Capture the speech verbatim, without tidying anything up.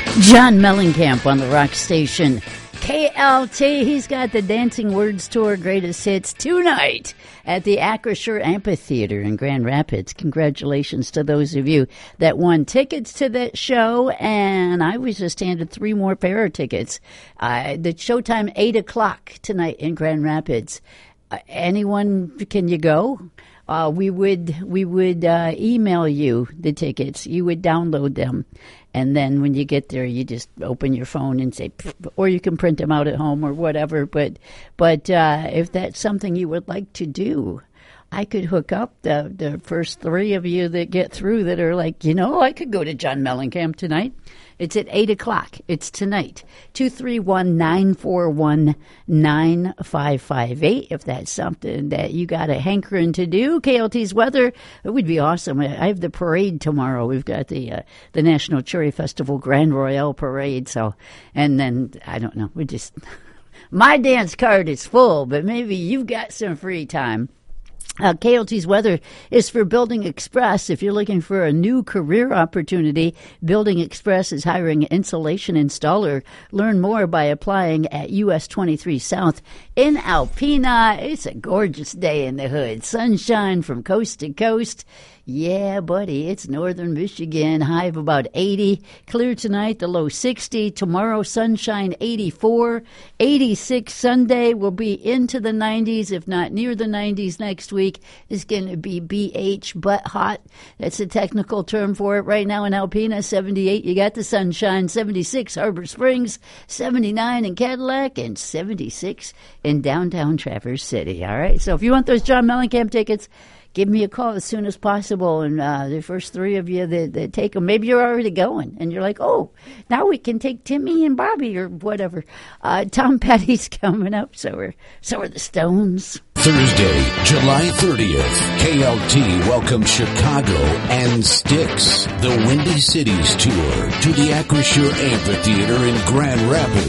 John Mellencamp on the rock station K L T. He's got the Dancing Words Tour Greatest Hits tonight at the Acrisure Amphitheater in Grand Rapids. Congratulations to those of you that won tickets to that show, and I was just handed three more pair of tickets. Uh, the showtime eight o'clock tonight in Grand Rapids. Uh, anyone, can you go? Uh, we would we would uh, email you the tickets. You would download them, and then when you get there, you just open your phone and say, or you can print them out at home or whatever. But but uh, if that's something you would like to do, I could hook up the the first three of you that get through that are like, you know, I could go to John Mellencamp tonight. It's at eight o'clock. It's tonight. two three one, nine four one, nine five five eight. If that's something that you got a hankering to do. K L T's weather, it would be awesome. I have the parade tomorrow. We've got the uh, the National Cherry Festival Grand Royale Parade. So, and then, I don't know, we just, my dance card is full, but maybe you've got some free time. Uh, K L T's weather is for Building Express. If you're looking for a new career opportunity, Building Express is hiring an insulation installer. Learn more by applying at U S twenty-three South in Alpena. It's a gorgeous day in the hood. Sunshine from coast to coast. Yeah, buddy, it's northern Michigan. High of about eighty. Clear tonight, the low sixty. Tomorrow, sunshine eighty-four. eighty-six Sunday will be into the nineties, if not near the nineties next week. It's going to be B H, but hot. That's a technical term for it. Right now in Alpena, seventy-eight. You got the sunshine. seventy-six Harbor Springs. seventy-nine in Cadillac. And seventy-six in downtown Traverse City. All right, so if you want those John Mellencamp tickets, give me a call as soon as possible, and uh, the first three of you that, that take them, maybe you're already going, and you're like, oh, now we can take Timmy and Bobby or whatever. Uh, Tom Petty's coming up, so are, so are the Stones. Thursday, July thirtieth, K L T welcomes Chicago and Styx, the Windy Cities Tour, to the Acrisure Amphitheater in Grand Rapids.